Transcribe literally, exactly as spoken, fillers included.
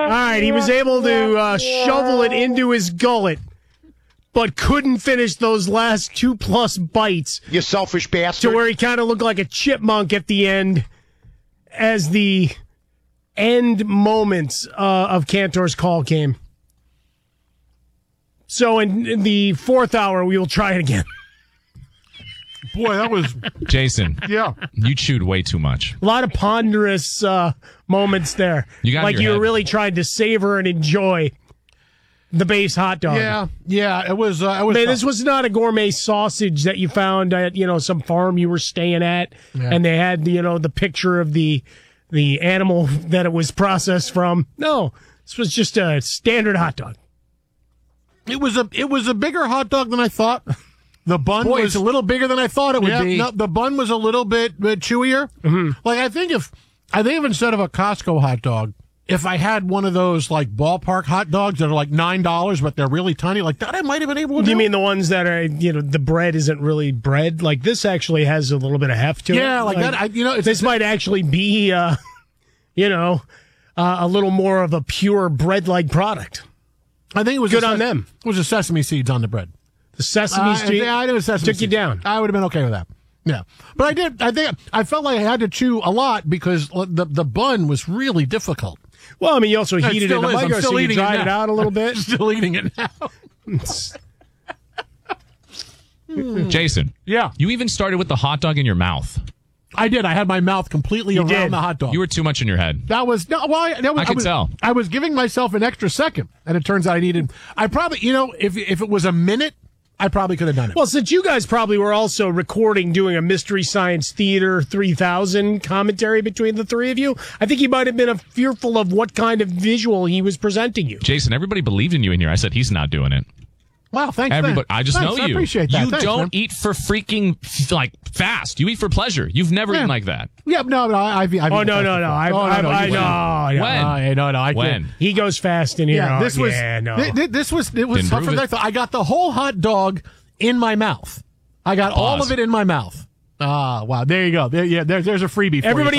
right, he was able to uh, shovel it into his gullet, but couldn't finish those last two-plus bites. You selfish bastard. To where he kind of looked like a chipmunk at the end as the end moments uh, of Cantor's call came. So in, in the fourth hour, we will try it again. Boy, that was... Jason. Yeah. You chewed way too much. A lot of ponderous uh, moments there. You got like your you head. were really trying to savor and enjoy the base hot dog. Yeah, yeah, it was... Uh, it was Man, this was not a gourmet sausage that you found at, you know, some farm you were staying at, Yeah. and they had, you know, the picture of the the animal that it was processed from. No, this was just a standard hot dog. It was a it was a bigger hot dog than I thought. The bun Boy, was it's a little bigger than I thought it would yeah, be. no, the bun was a little bit, bit chewier. Mm-hmm. Like I think if I think if instead of a Costco hot dog, if I had one of those like ballpark hot dogs that are like nine dollars but they're really tiny, like that, I might have been able to. Do do. you mean the ones that are, you know, the bread isn't really bread? Like this actually has a little bit of heft to it. Yeah, like that, I- you know, it's- this might actually be, uh, you know, uh, a little more of a pure bread-like product. I think it was Good the on ses- them. It was the sesame seeds on the bread. The sesame Uh, seed yeah, I did a sesame took you seeds. down. I would have been okay with that. Yeah, but I did. I think I felt like I had to chew a lot because the the bun was really difficult. Well, I mean, you also It heated it in still the is. I'm microwave, still so you eating it dried it, now. out a little bit. Still eating it now. Jason. Yeah. You even started with the hot dog in your mouth. I did. I had my mouth completely around did. the hot dog. You were too much in your head. That was no. Well, I, that was, I could was, tell. I was giving myself an extra second, and it turns out I needed. I probably, you know, if if it was a minute, I probably could have done it. Well, since you guys probably were also recording, doing a Mystery Science Theater three thousand commentary between the three of you, I think you might have been a fearful of what kind of visual he was presenting you. Jason, everybody believed in you in here. I said he's not doing it. Wow, thanks. Everybody, man. I just Thanks, know I you. appreciate that. You Thanks, don't man. eat for freaking like fast. You eat for pleasure. You've never Yeah. eaten like that. Yeah, no, no, I, I've, I've Oh, eaten no, fast no, no. before. I, Oh, I, no, I you know. wouldn't. no. No, When? no, no, I When? can't. He goes fast in here. Yeah, Oh, this was. yeah, no. thi- thi- This was. It was Didn't tougher prove than I it. thought. I got the whole hot dog in my mouth. I got all Pause. of it in my mouth. Ah, wow. There you go. There, yeah, there, there's a freebie for you. Everybody